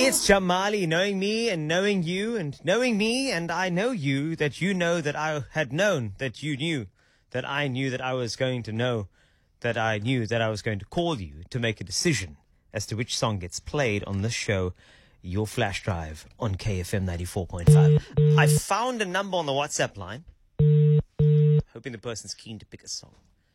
It's Jamali, knowing me and knowing you and knowing me, and I know you, that you know that I had known, that you knew, that I knew that I was going to know, that I knew that I was going to call you to make a decision as to which song gets played on this show, your flash drive on KFM 94.5. I found a number on the WhatsApp line, hoping the person's keen to pick a song.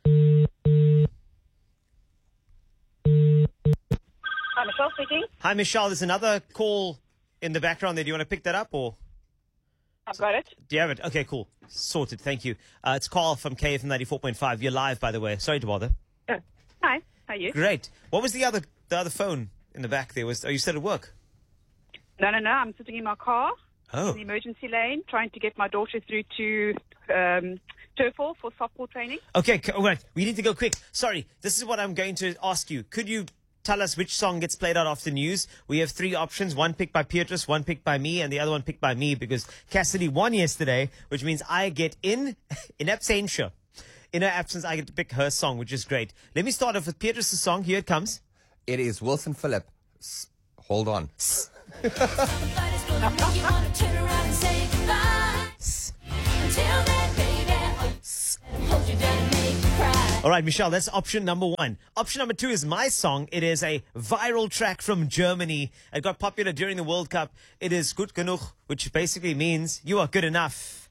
Hi, Michelle speaking. Hi, Michelle. There's another call in the background there. Do you want to pick that up, or? I've got it. Do you have it? Okay, cool. Sorted. Thank you. It's Carl from KFM 94.5. You're live, by the way. Sorry to bother. Oh. Hi, how are you? Great. What was the other phone in the back there? Are you still at work? No. I'm sitting in my car Oh. in the emergency lane trying to get my daughter through to Turfall for softball training. Okay, all right. We need to go quick. Sorry. This is what I'm going to ask you. Could you tell us which song gets played out after news? We have three options. One picked by Beatrice, one picked by me, and the other one picked by me because Cassidy won yesterday, which means I get in absentia. In her absence, I get to pick her song, which is great. Let me start off with Beatrice's song. Here it comes. It is Wilson Phillip. Hold on. All right, Michelle, that's option number one. Option number two is my song. It is a viral track from Germany. It got popular during the World Cup. It is Gut genug, which basically means you are good enough.